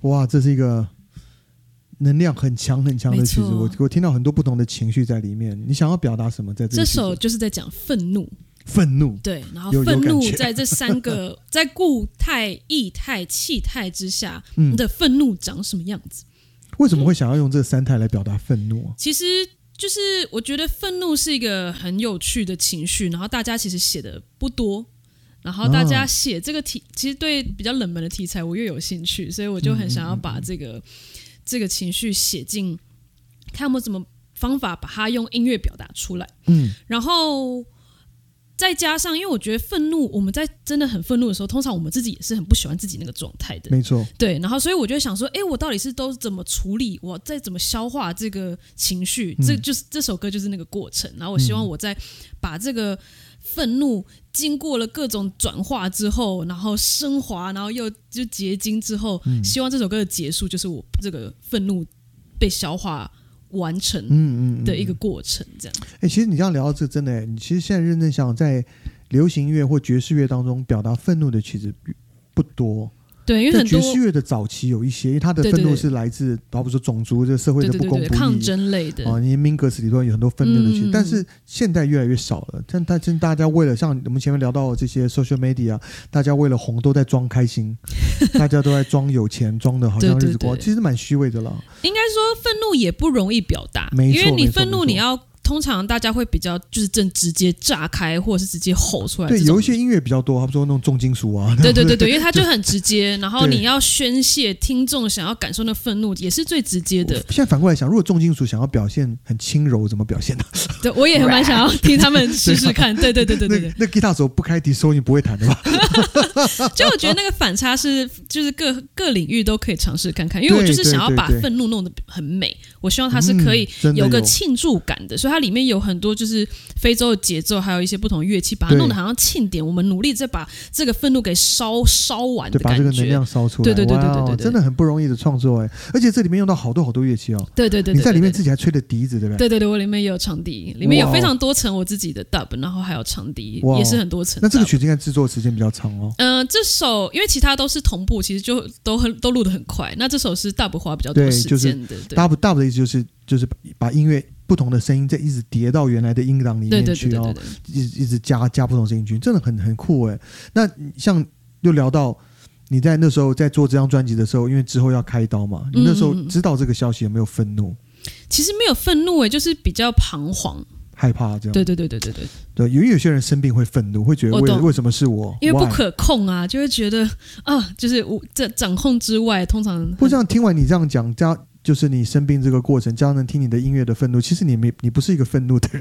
哇，这是一个能量很强很强的曲子，我听到很多不同的情绪在里面。你想要表达什么在这首就是在讲愤怒。对，然后愤怒在这三个在固态、液态、气态之下，你的愤怒长什么样子？ 为什么会想要用这三态来表达愤怒啊？ 其实就是我觉得愤怒是一个很有趣的情绪，然后大家其实写的不多，然后大家写这个其实对比较冷门的题材我越有兴趣，所以我就很想要把这个情绪写进，看有没有什么方法把它用音乐表达出来。然后再加上，因为我觉得愤怒，我们在真的很愤怒的时候，通常我们自己也是很不喜欢自己那个状态的， 没错。 对，然后所以我就想说，我到底是都怎么处理，我再怎么消化这个情绪，这首歌就是那个过程。然后我希望我在把这个愤怒经过了各种转化之后，然后升华，然后又就结晶之后，希望这首歌的结束就是我这个愤怒被消化完成的一个过程，这样。 其实你这样聊到这真的，你其实现在认真想，在流行乐或爵士乐当中表达愤怒的曲子不多。 对，因为很多爵士乐的早期有一些，因为他的愤怒是来自，包括说种族这个社会的不公不义、 抗争类的啊，你民歌词里头有很多愤怒的曲，但是现代越来越少了。但大家为了像我们前面聊到的这些 social media， 大家为了红都在装开心，大家都在装有钱，装的好像日子过，其实蛮虚伪的啦。 应该说愤怒也不容易表达， 没错， 因为你愤怒你要。通常大家会比较就是直接炸开，或者是直接吼出来。 对，有一些音乐比较多，他们说那种重金属啊。 对，因为它就很直接，然后你要宣泄听众想要感受那愤怒，也是最直接的。 现在反过来想，如果重金属想要表现很轻柔，怎么表现呢？ 对，我也很蛮想要听他们试试看。对。 那吉他手不开笛手，你不会弹的吧？ 就我觉得那个反差是，就是各领域都可以尝试看看，因为我就是想要把愤怒弄得很美，我希望它是可以有个庆祝感的，所以它里面有很多就是非洲的节奏，还有一些不同的乐器，把它弄得好像庆典。我们努力再把这个愤怒给烧完的感觉， 把这个能量烧出来。 对， 真的很不容易的创作而且这里面用到好多乐器哦。 对， 你在里面自己还吹的笛子，对不对？对，我里面也有长笛，里面有非常多层我自己的 dub， 然后还有长笛，也是很多层。 那这个曲子应该制作时间比较长哦。 这首因为其他都是同步，其实就都录得很快。那这首是 dub 花比较多时间的。 对，dub 的意思就是把音乐不同的声音再一直叠到原来的音档里面去，然后一直加不同声音去，真的很酷哎。那像又聊到你在那时候在做这张专辑的时候，因为之后要开刀嘛，你那时候知道这个消息有没有愤怒？ 其实没有愤怒就是比较彷徨。 害怕这样。 对， 因为有些人生病会愤怒，会觉得为什么是我？ 因为不可控啊，就会觉得就是这掌控之外，通常不这样。听完你这样讲，就是你生病这个过程，加上听你的音乐的愤怒，其实你不是一个愤怒的人。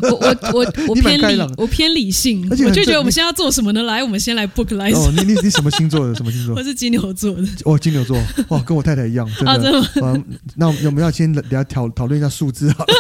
我偏理性，而且我就觉得我们现在要做什么呢？来，我们先来 book 来。 你什么星座的？什么星座？ 我是金牛座的。 金牛座，哇，跟我太太一样，真的。真的那我们要先聊讨论一下数字好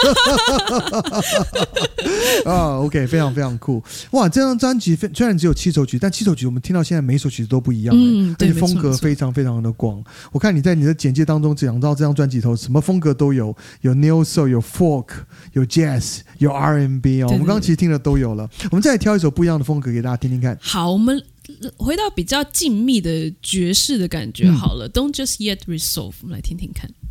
了。OK， 非常非常酷。哇，这张专辑虽然只有7首曲，但7首曲我们听到现在每一首曲子都不一样，而且风格非常非常的广。我看你在你的简介当中讲到这张专辑头什么风格都有neo soul， 有 folk， 有 jazz， 有 R&B 我们刚刚其实听的都有了。我们再来挑一首不一样的风格给大家听听看。 好，我们回到比较静谧的爵士的感觉好了。Don't just yet resolve， 我们来听听看。